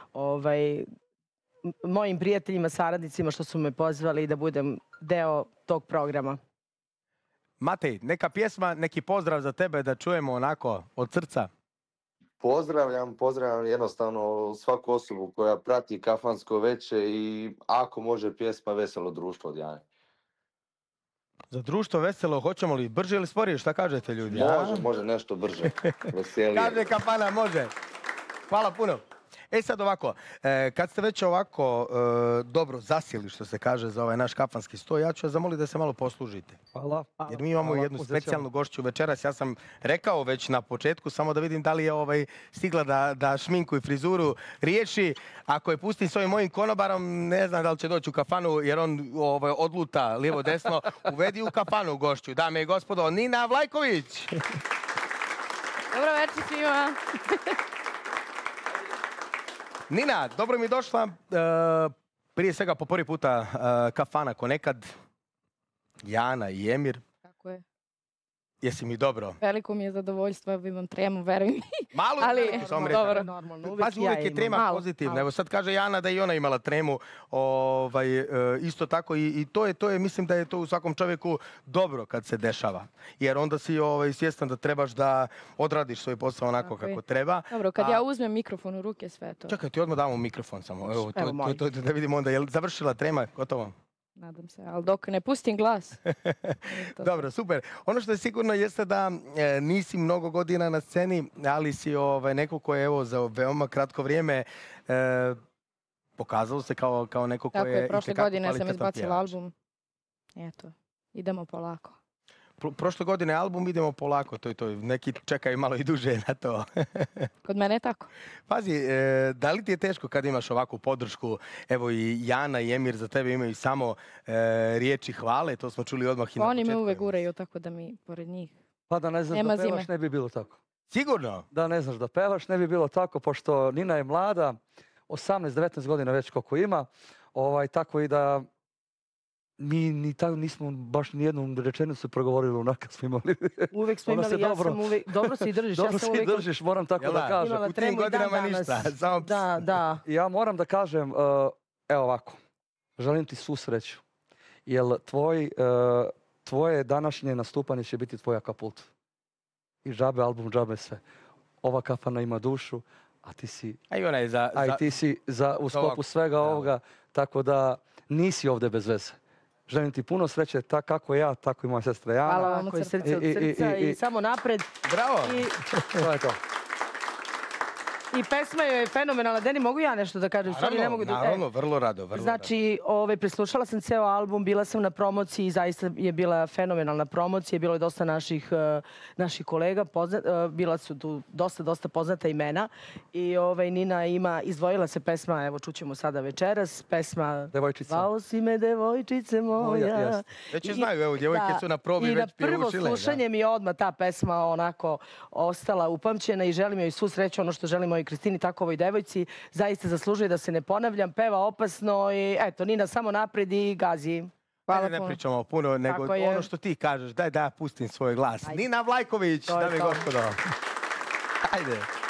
mojim prijateljima, saradnicima što su me pozvali da budem deo tog programa. Matej, neka pjesma, neki pozdrav za tebe da čujemo onako od srca. Pozdravljam jednostavno svaku osobu koja prati Kafansko veče i ako može pjesma Veselo društvo od Jane. Za društvo veselo, hoćemo li brže ili sporije, šta kažete ljudi? Može nešto brže, veselije. Kaže Kafana, može. Hvala puno. Sad ovako, kad ste već ovako dobro zasjeli, što se kaže, za ovaj naš kafanski sto, ja ću vas zamoliti da se malo poslužite. Hvala. Jer mi imamo jednu specijalnu gošću večeras. Ja sam rekao već na početku, samo da vidim da li je stigla da šminku i frizuru riješi. Ako je pustim s ovim mojim konobarom, ne znam da li će doći u kafanu, jer on odluta lijevo-desno. Uvedi u kafanu gošću. Dame i gospodo, Nina Vlajković. Dobro večer svima. Nina, dobro mi došla. Prije svega po prvi puta kafana ko nekad. Jana i Emir. Tako je. Jesi mi dobro? Veliko mi je zadovoljstvo, imam tremu, veruj mi. Malo ali dobro. Pazi, uvijek je trema pozitivna. Evo sad kaže Jana da i ona imala tremu. Isto tako i to je, mislim da je to u svakom čovjeku dobro kad se dešava. Jer onda si svjestan da trebaš da odradiš svoj posao onako kako treba. Dobro, kad ja uzmem mikrofon u ruke, sve to. Čekaj, ti odmah damo mikrofon samo. Evo, to da vidimo onda. Je li završila trema? Gotovo? Nadam se, ali dok ne pustim glas. Dobro, super. Ono što je sigurno jeste da nisi mnogo godina na sceni, ali si neko ko je evo za veoma kratko vrijeme pokazalo se kao neko ko je... Tako je, prošle godine sam izbacila album. Eto, idemo polako. Prošle godine album idemo polako, to. Neki čekaju malo i duže na to. Kod mene je tako. Pazi, da li ti je teško kad imaš ovakvu podršku? Evo i Jana i Emir za tebe imaju samo riječi hvale, to smo čuli odmah i na početku. Oni me uvek guraju tako da mi pored njih. Pa da ne znaš da pevaš ne bi bilo tako. Sigurno? Da ne znaš da pevaš ne bi bilo tako, pošto Nina je mlada, 18-19 godina već koliko ima, tako i da mi nismo baš nijednu rečenicu progovorili onako smo imali. Uvijek smo imali, ja sam uvijek, dobro si držiš. Dobro si držiš, moram tako da kažem. U tim godinama ništa. Da. Ja moram da kažem, evo ovako, želim ti svu sreću. Jer tvoje današnje nastupanje će biti tvoj akapult. I džabe album, džabe sve. Ova kafana ima dušu, a ti si... A i ti si u sklopu svega ovoga, tako da nisi ovdje bez veze. Želim ti puno sreće, kako ja, tako i moja sestra Jana. Hvala vam od srca i samo napred. Bravo! To je to. I pesma je fenomenalna. Deni, mogu ja nešto da kažem? Naravno, vrlo rado. Znači, preslušala sam ceo album, bila sam na promociji, zaista je bila fenomenalna promocija, bilo je dosta naših kolega, bila su tu dosta poznata imena i Nina izdvojila se pesma, evo čućemo sada večeras, pesma Devojčica. Zvao si me devojčice moja. Već je znaju, evo, djevojke su na probi već priučile. I na prvo slušanje mi je odmah ta pesma onako ostala upamćena i želim joj svu sreću, ono što želimo i Kristini, tako ovoj devojci, zaista zaslužuje da se ne ponavljam, peva opasno i eto, Nina samo napred i gazi. Hvala puno. Ne pričamo puno, nego ono što ti kažeš, daj da ja pustim svoj glas. Nina Vlajković, dame i gospodo. Ajde.